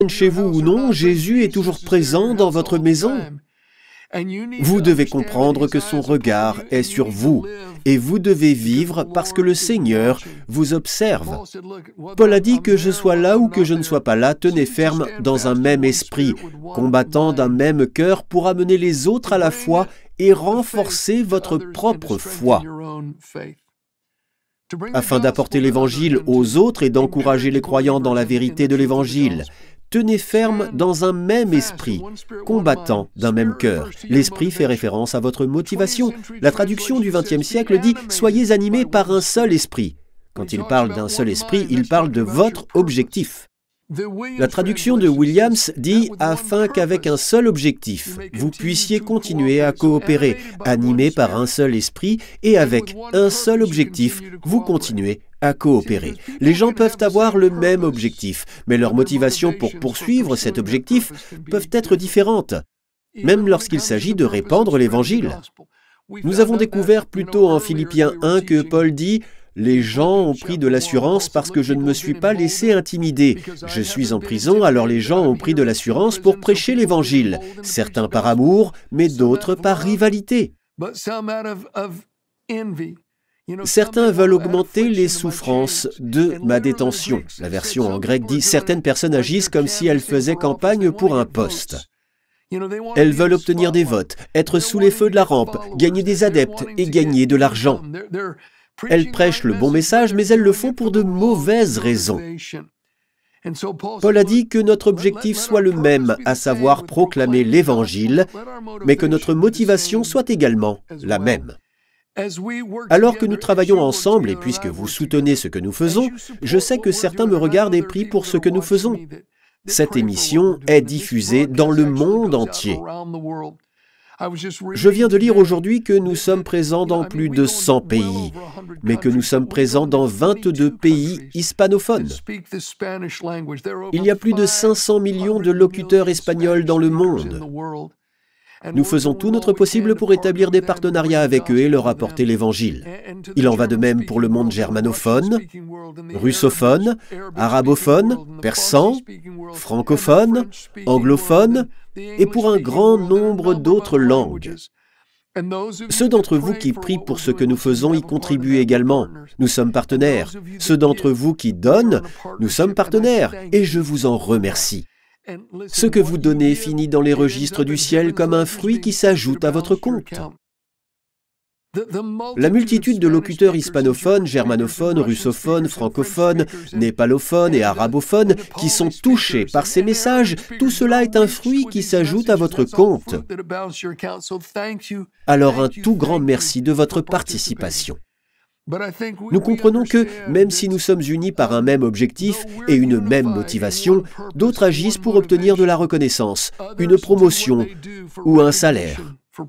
chez vous ou non, Jésus est toujours présent dans votre maison. Vous devez comprendre que son regard est sur vous et vous devez vivre parce que le Seigneur vous observe. Paul a dit que je sois là ou que je ne sois pas là, tenez ferme dans un même esprit, combattant d'un même cœur pour amener les autres à la foi et renforcer votre propre foi. Afin d'apporter l'Évangile aux autres et d'encourager les croyants dans la vérité de l'Évangile. Tenez ferme dans un même esprit, combattant d'un même cœur. L'esprit fait référence à votre motivation. La traduction du XXe siècle dit « Soyez animés par un seul esprit ». Quand il parle d'un seul esprit, il parle de votre objectif. La traduction de Williams dit « Afin qu'avec un seul objectif, vous puissiez continuer à coopérer, animés par un seul esprit, et avec un seul objectif, vous continuez à coopérer. » Les gens peuvent avoir le même objectif, mais leurs motivations pour poursuivre cet objectif peuvent être différentes, même lorsqu'il s'agit de répandre l'Évangile. Nous avons découvert plus tôt en Philippiens 1 que Paul dit « Les gens ont pris de l'assurance parce que je ne me suis pas laissé intimider. Je suis en prison, alors les gens ont pris de l'assurance pour prêcher l'Évangile, certains par amour, mais d'autres par rivalité. Certains veulent augmenter les souffrances de ma détention. La version en grec dit « Certaines personnes agissent comme si elles faisaient campagne pour un poste. » Elles veulent obtenir des votes, être sous les feux de la rampe, gagner des adeptes et gagner de l'argent. Elles prêchent le bon message, mais elles le font pour de mauvaises raisons. Paul a dit que notre objectif soit le même, à savoir proclamer l'Évangile, mais que notre motivation soit également la même. Alors que nous travaillons ensemble, et puisque vous soutenez ce que nous faisons, je sais que certains me regardent et prient pour ce que nous faisons. Cette émission est diffusée dans le monde entier. Je viens de lire aujourd'hui que nous sommes présents dans plus de 100 pays, mais que nous sommes présents dans 22 pays hispanophones. Il y a plus de 500 millions de locuteurs espagnols dans le monde. Nous faisons tout notre possible pour établir des partenariats avec eux et leur apporter l'Évangile. Il en va de même pour le monde germanophone, russophone, arabophone, persan, francophone, anglophone et pour un grand nombre d'autres langues. Ceux d'entre vous qui prient pour ce que nous faisons y contribuent également. Nous sommes partenaires. Ceux d'entre vous qui donnent, nous sommes partenaires et je vous en remercie. Ce que vous donnez finit dans les registres du ciel comme un fruit qui s'ajoute à votre compte. La multitude de locuteurs hispanophones, germanophones, russophones, francophones, népalophones et arabophones qui sont touchés par ces messages, tout cela est un fruit qui s'ajoute à votre compte. Alors un tout grand merci de votre participation. Nous comprenons que, même si nous sommes unis par un même objectif et une même motivation, d'autres agissent pour obtenir de la reconnaissance, une promotion ou un salaire.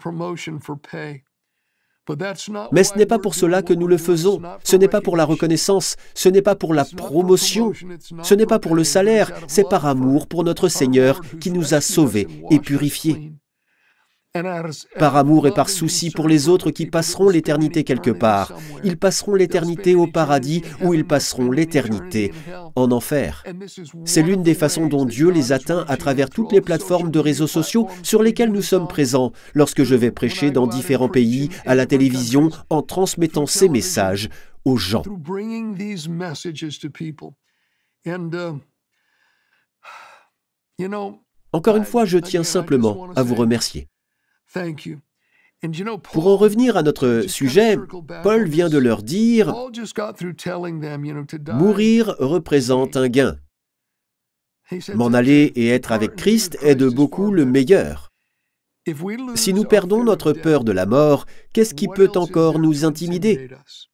Mais ce n'est pas pour cela que nous le faisons. Ce n'est pas pour la reconnaissance, ce n'est pas pour la promotion, ce n'est pas pour le salaire, c'est par amour pour notre Seigneur qui nous a sauvés et purifiés. Par amour et par souci pour les autres qui passeront l'éternité quelque part. Ils passeront l'éternité au paradis ou ils passeront l'éternité en enfer. C'est l'une des façons dont Dieu les atteint à travers toutes les plateformes de réseaux sociaux sur lesquelles nous sommes présents lorsque je vais prêcher dans différents pays, à la télévision, en transmettant ces messages aux gens. Encore une fois, je tiens simplement à vous remercier. Pour en revenir à notre sujet, Paul vient de leur dire « Mourir représente un gain. M'en aller et être avec Christ est de beaucoup le meilleur. Si nous perdons notre peur de la mort, qu'est-ce qui peut encore nous intimider ?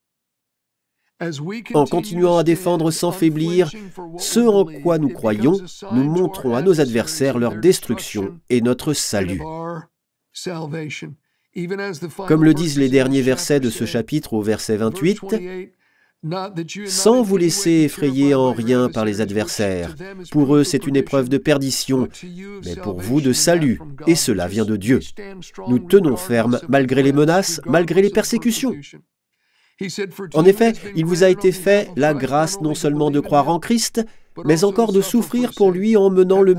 En continuant à défendre sans faiblir ce en quoi nous croyons, nous montrons à nos adversaires leur destruction et notre salut. » Comme le disent les derniers versets de ce chapitre au verset 28, « Sans vous laisser effrayer en rien par les adversaires. Pour eux, c'est une épreuve de perdition, mais pour vous de salut, et cela vient de Dieu. Nous tenons ferme malgré les menaces, malgré les persécutions. » En effet, il vous a été fait la grâce non seulement de croire en Christ, mais encore de souffrir pour lui en menant le